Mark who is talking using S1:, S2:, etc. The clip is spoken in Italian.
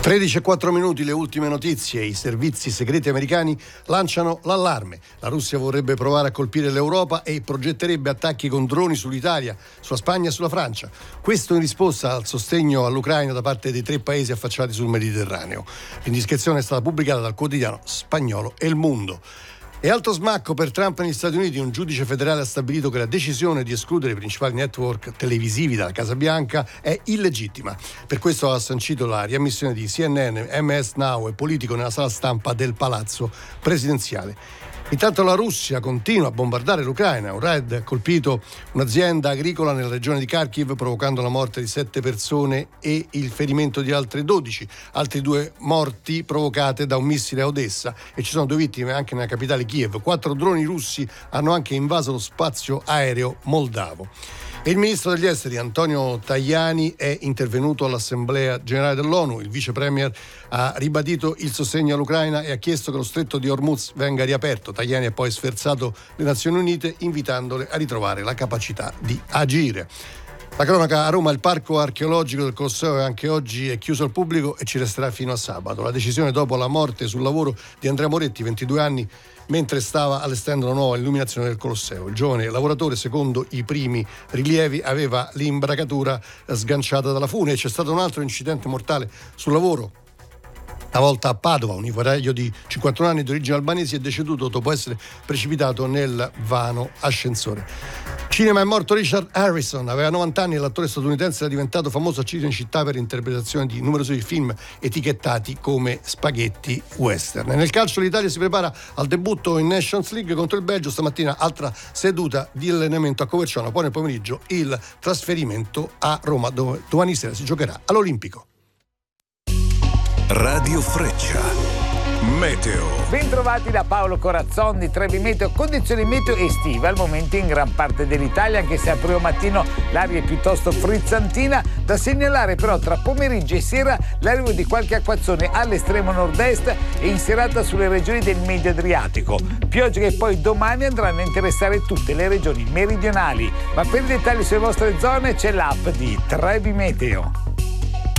S1: 13:04, le ultime notizie. I servizi segreti americani lanciano l'allarme. La Russia vorrebbe provare a colpire l'Europa e progetterebbe attacchi con droni sull'Italia, sulla Spagna e sulla Francia. Questo in risposta al sostegno all'Ucraina da parte dei 3 paesi affacciati sul Mediterraneo. L'indiscrezione è stata pubblicata dal quotidiano spagnolo El Mundo. E altro smacco per Trump negli Stati Uniti. Un giudice federale ha stabilito che la decisione di escludere i principali network televisivi dalla Casa Bianca è illegittima. Per questo ha sancito la riammissione di CNN, MS Now e Politico nella sala stampa del Palazzo Presidenziale. Intanto la Russia continua a bombardare l'Ucraina. Un raid ha colpito un'azienda agricola nella regione di Kharkiv, provocando la morte di 7 persone e il ferimento di altre 12. Altri 2 morti provocate da un missile a Odessa, e ci sono 2 vittime anche nella capitale Kiev. 4 droni russi hanno anche invaso lo spazio aereo moldavo. E il ministro degli esteri Antonio Tajani è intervenuto all'Assemblea Generale dell'ONU. Il vice premier ha ribadito il sostegno all'Ucraina e ha chiesto che lo stretto di Hormuz venga riaperto. Tajani ha poi sferzato le Nazioni Unite, invitandole a ritrovare la capacità di agire. La cronaca: a Roma il parco archeologico del Colosseo anche oggi è chiuso al pubblico e ci resterà fino a sabato. La decisione dopo la morte sul lavoro di Andrea Moretti, 22 anni, mentre stava allestendo la nuova illuminazione del Colosseo. Il giovane lavoratore, secondo i primi rilievi, aveva l'imbracatura sganciata dalla fune. C'è stato un altro incidente mortale sul lavoro, stavolta a Padova. Un operaio di 51 anni di origine albanese è deceduto dopo essere precipitato nel vano ascensore. Cinema: è morto Richard Harrison, aveva 90 anni e l'attore statunitense era diventato famoso a Cinecittà per interpretazione di numerosi film etichettati come spaghetti western. Nel calcio l'Italia si prepara al debutto in Nations League contro il Belgio. Stamattina altra seduta di allenamento a Coverciano, poi nel pomeriggio il trasferimento a Roma, dove domani sera si giocherà all'Olimpico.
S2: Radio Freccia. Meteo.
S3: Bentrovati da Paolo Corazzon di Trebi Meteo. Condizioni meteo estive al momento in gran parte dell'Italia, anche se a primo mattino l'aria è piuttosto frizzantina. Da segnalare però tra pomeriggio e sera l'arrivo di qualche acquazzone all'estremo nord-est e in serata sulle regioni del Medio Adriatico. Piogge che poi domani andranno a interessare tutte le regioni meridionali. Ma per i dettagli sulle vostre zone c'è l'app di Trebi Meteo.